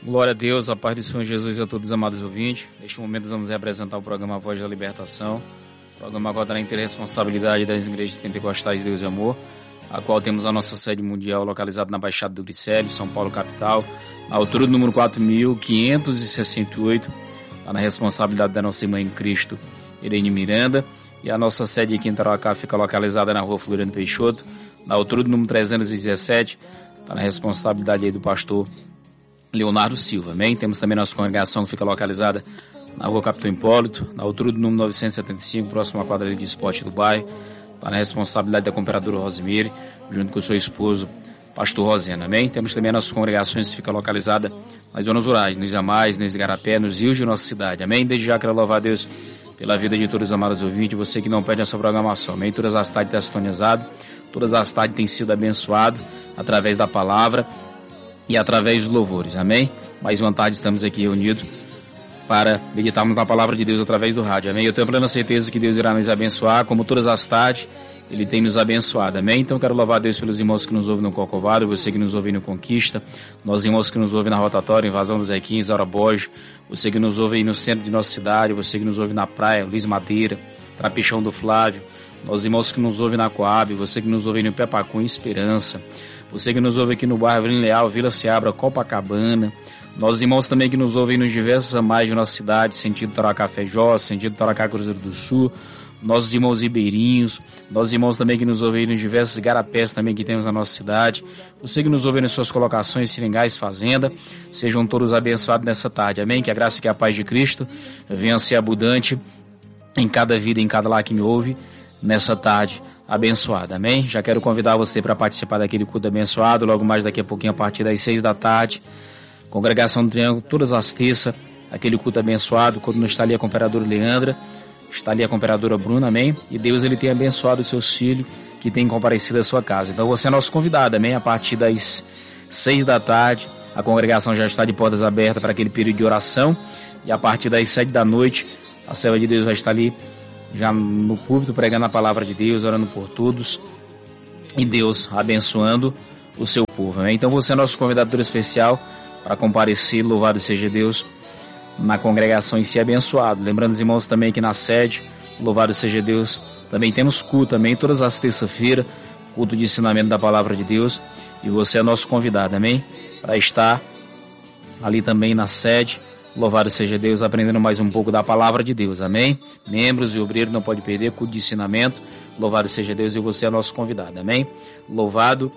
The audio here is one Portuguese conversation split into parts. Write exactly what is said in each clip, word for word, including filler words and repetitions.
Glória a Deus, a paz do Senhor Jesus e a todos os amados ouvintes. Neste momento vamos representar o programa Voz da Libertação. O programa agora na interresponsabilidade das igrejas pentecostais Deus e Amor, a qual temos a nossa sede mundial localizada na Baixada do Glicério, São Paulo, capital, na altura do número quatro mil quinhentos e sessenta e oito, está na responsabilidade da nossa irmã em Cristo, Irene Miranda, e a nossa sede aqui em Tarauacá fica localizada na rua Floriano Peixoto, na altura do número trezentos e dezessete, está na responsabilidade aí do pastor Leonardo Silva, amém? Temos também nossa congregação que fica localizada na rua Capitão Hipólito, na altura do número novecentos e setenta e cinco, próximo à quadrilha de esporte do bairro, está na responsabilidade da cooperadora Rosemary, junto com o seu esposo, pastor Rosena, amém? Temos também nossas congregações que fica localizada nas zonas rurais, nos Amais, nos Igarapé, nos rios de nossa cidade, amém? Desde já quero louvar a Deus pela vida de todos os amados ouvintes, você que não perde a sua programação, amém? Todas as tardes está sintonizado, todas as tardes tem sido abençoado através da palavra e através dos louvores, amém? Mais uma tarde estamos aqui reunidos para meditarmos na palavra de Deus através do rádio, amém? Eu tenho plena certeza que Deus irá nos abençoar, como todas as tardes, Ele tem nos abençoado, amém? Então quero louvar a Deus pelos irmãos que nos ouvem no Corcovado, você que nos ouve no Conquista, nós irmãos que nos ouvem na Rotatória, Invasão dos Zequim, Zaura Borges, você que nos ouve aí no centro de nossa cidade, você que nos ouve na praia, Luiz Madeira, Trapichão do Flávio, nós irmãos que nos ouvem na Coab, você que nos ouve no Pepacum, Esperança, você que nos ouve aqui no bairro Avelino Leal, Vila Seabra, Copacabana, nós irmãos também que nos ouvem nos diversos amais de nossa cidade, sentido Tarauacá Fejó, sentido Tarauacá Cruzeiro do Sul, nossos irmãos ribeirinhos, nossos irmãos também que nos ouvem nos diversos garapés também que temos na nossa cidade, você que nos ouve nas suas colocações, seringais, fazenda, sejam todos abençoados nessa tarde, amém? Que a graça e que a paz de Cristo venha a ser abundante em cada vida, em cada lar que me ouve, nessa tarde abençoada, amém? Já quero convidar você para participar daquele culto abençoado, logo mais daqui a pouquinho, a partir das seis da tarde, congregação do Triângulo, todas as terças, aquele culto abençoado, quando não está ali a cooperadora Leandra, está ali a cooperadora Bruna, amém? E Deus, Ele tem abençoado os seus filhos que têm comparecido à sua casa. Então você é nosso convidado, amém? A partir das seis da tarde, a congregação já está de portas abertas para aquele período de oração, e a partir das sete da noite, a serva de Deus vai estar ali já no púlpito, pregando a palavra de Deus, orando por todos, e Deus abençoando o seu povo, amém? Então você é nosso convidado especial para comparecer, louvado seja Deus, na congregação e ser abençoado. Lembrando os irmãos também que na sede, louvado seja Deus, também temos culto, amém? Todas as terças-feiras, culto de ensinamento da palavra de Deus, e você é nosso convidado, amém? Para estar ali também na sede, louvado seja Deus, aprendendo mais um pouco da palavra de Deus, amém? Membros e obreiros não pode perder, culto de ensinamento, louvado seja Deus, e você é nosso convidado, amém? Louvado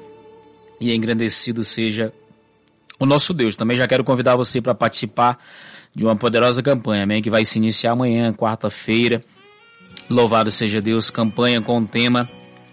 e engrandecido seja o nosso Deus. Também já quero convidar você para participar de uma poderosa campanha, amém? Que vai se iniciar amanhã, quarta-feira, louvado seja Deus, campanha com o tema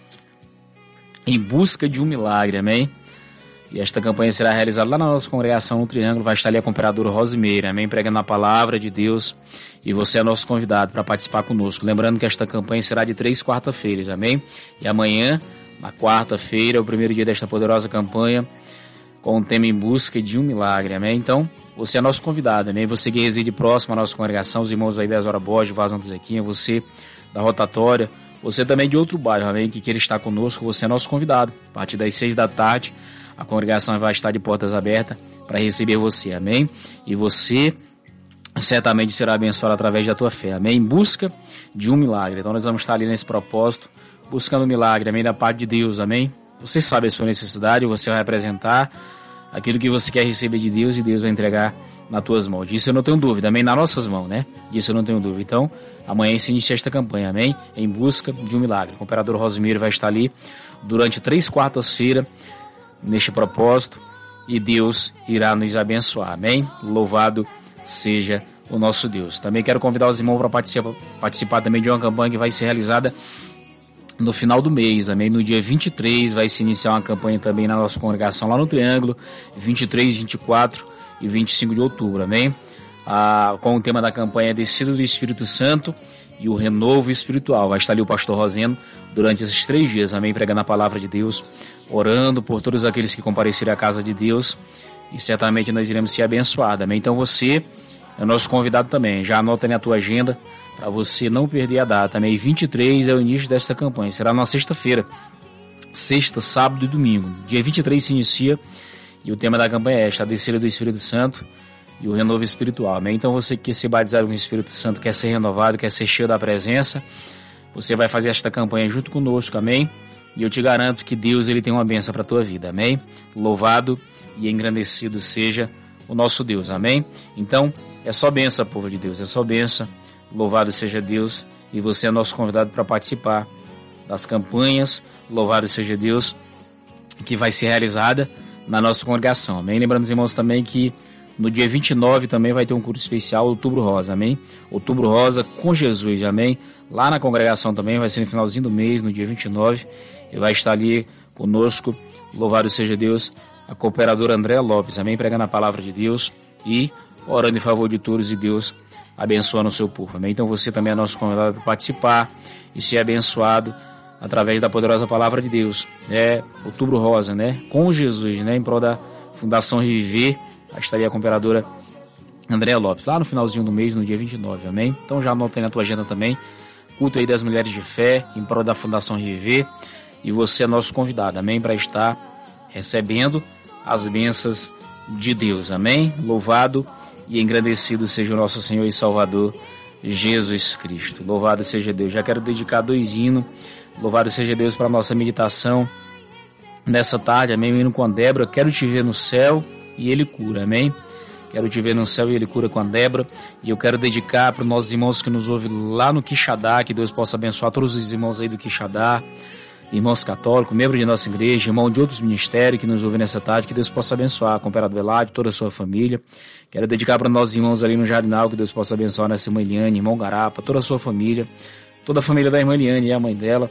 Em Busca de um Milagre, amém? E esta campanha será realizada lá na nossa congregação no Triângulo, vai estar ali a cooperadora Rosemary, amém? Pregando a palavra de Deus, e você é nosso convidado para participar conosco. Lembrando que esta campanha será de três quarta-feiras, amém? E amanhã, na quarta-feira, é o primeiro dia desta poderosa campanha, com o tema Em Busca de um Milagre, amém? Então, você é nosso convidado, amém? Você que reside próximo à nossa congregação, os irmãos aí da Zaura Borges, Vazão do Zequinha, você da Rotatória, você também de outro bairro, amém? Que queira estar conosco, você é nosso convidado. A partir das seis da tarde, a congregação vai estar de portas abertas para receber você, amém? E você certamente será abençoado através da tua fé, amém? Em busca de um milagre. Então nós vamos estar ali nesse propósito, buscando um milagre, amém? Da parte de Deus, amém? Você sabe a sua necessidade, você vai apresentar aquilo que você quer receber de Deus, e Deus vai entregar nas tuas mãos. Disso eu não tenho dúvida, amém? Nas nossas mãos, né? Disso eu não tenho dúvida. Então, amanhã se inicia esta campanha, amém? Em busca de um milagre. O cooperador Rosemiro vai estar ali durante três quartas-feiras, neste propósito, e Deus irá nos abençoar, amém? Louvado seja o nosso Deus. Também quero convidar os irmãos para participar, participar também de uma campanha que vai ser realizada no final do mês, amém? No dia vinte e três vai se iniciar uma campanha também na nossa congregação lá no Triângulo, vinte e três, vinte e quatro e vinte e cinco de outubro, amém? Ah, com o tema da campanha Descida do Espírito Santo e o Renovo Espiritual. Vai estar ali o pastor Roseno durante esses três dias, amém? Pregando a palavra de Deus, orando por todos aqueles que comparecerem à casa de Deus, e certamente nós iremos ser abençoados, amém? Então você é o nosso convidado também, já anota na tua agenda, para você não perder a data, amém? vinte e três é o início desta campanha, será na sexta-feira, sexta, sábado e domingo. Dia vinte e três se inicia E o tema da campanha é esta, a descida do Espírito Santo e o renovo espiritual, amém? Então você que quer ser batizado com o Espírito Santo, quer ser renovado, quer ser cheio da presença, você vai fazer esta campanha junto conosco, amém? E eu te garanto que Deus ele tem uma bênção para a tua vida, amém? Louvado e engrandecido seja o nosso Deus, amém? Então, é só bênção, povo de Deus, é só bênção, louvado seja Deus, e você é nosso convidado para participar das campanhas, louvado seja Deus, que vai ser realizada na nossa congregação, amém? Lembrando os irmãos também que no dia vinte e nove também vai ter um culto especial, Outubro Rosa, amém? Outubro Rosa com Jesus, amém? Lá na congregação também, vai ser no finalzinho do mês, no dia vinte e nove, e vai estar ali conosco, louvado seja Deus, a cooperadora Andréa Lopes, amém? Pregando a palavra de Deus e orando em favor de todos e Deus abençoando o seu povo, amém? Então você também é nosso convidado para participar e ser abençoado através da poderosa palavra de Deus, é Outubro Rosa, né? Com Jesus, né? Em prol da Fundação Reviver, estaria a cooperadora Andréa Lopes, lá no finalzinho do mês, no dia vinte e nove, amém? Então já anota aí na tua agenda também, culto aí das mulheres de fé, em prol da Fundação Reviver, e você é nosso convidado, amém? Para estar recebendo as bênçãos de Deus, amém? Louvado e engrandecido seja o nosso Senhor e Salvador, Jesus Cristo. Louvado seja Deus. Já quero dedicar dois hinos. Louvado seja Deus para a nossa meditação nessa tarde, amém? Indo com a Débora, quero te ver no céu e Ele cura, amém? Quero te ver no céu e Ele cura com a Débora. E eu quero dedicar para os nossos irmãos que nos ouvem lá no Quixadá, que Deus possa abençoar todos os irmãos aí do Quixadá, irmãos católicos, membros de nossa igreja, irmão de outros ministérios que nos ouvem nessa tarde, que Deus possa abençoar, companheiro Eladio, toda a sua família. Quero dedicar para nossos irmãos ali no Jardinal, que Deus possa abençoar nessa irmã Eliane, irmão Garapa, toda a sua família, toda a família da irmã Eliane e a mãe dela,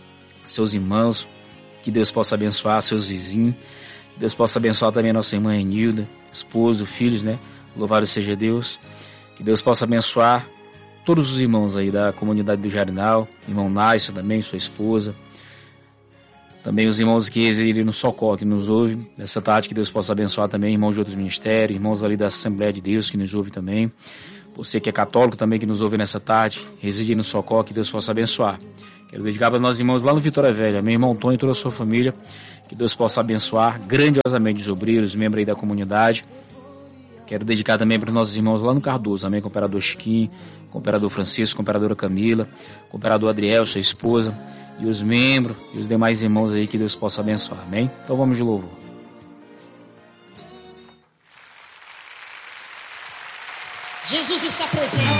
seus irmãos, que Deus possa abençoar, seus vizinhos, que Deus possa abençoar também a nossa irmã Enilda, esposo, filhos, né? Louvado seja Deus, que Deus possa abençoar todos os irmãos aí da comunidade do Jardinal, irmão Nácio também, sua esposa, também os irmãos que residem no Socorro, que nos ouvem nessa tarde, que Deus possa abençoar também, irmãos de outros ministérios, irmãos ali da Assembleia de Deus, que nos ouvem também. Você que é católico também, que nos ouve nessa tarde, reside no Socorro, que Deus possa abençoar. Quero dedicar para nós irmãos lá no Vitória Velha, meu irmão Antônio e toda a sua família, que Deus possa abençoar grandiosamente os obreiros, membros aí da comunidade. Quero dedicar também para os nossos irmãos lá no Cardoso, amém? Cooperador Chiquinho, cooperador Francisco, cooperadora Camila, cooperador Adriel, sua esposa, e os membros e os demais irmãos aí, que Deus possa abençoar, amém? Então vamos de louvor. Jesus está presente.